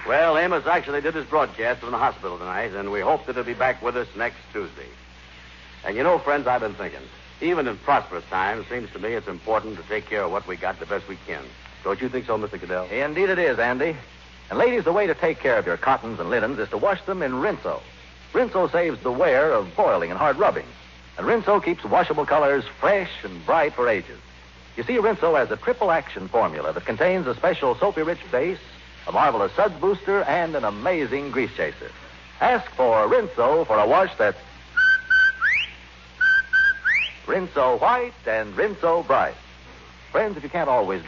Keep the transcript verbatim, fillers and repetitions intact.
Well, Amos actually did his broadcast from the hospital tonight, and we hope that he'll be back with us next Tuesday. And you know, friends, I've been thinking, even in prosperous times, seems to me it's important to take care of what we got the best we can. Don't you think so, Mister Goodell? Indeed it is, Andy. And ladies, the way to take care of your cottons and linens is to wash them in Rinso. Rinso saves the wear of boiling and hard rubbing. And Rinso keeps washable colors fresh and bright for ages. You see, Rinso has a triple action formula that contains a special soapy-rich base, a marvelous suds booster, and an amazing grease chaser. Ask for Rinso for a wash that's Rinso white and Rinso bright. Friends, if you can't always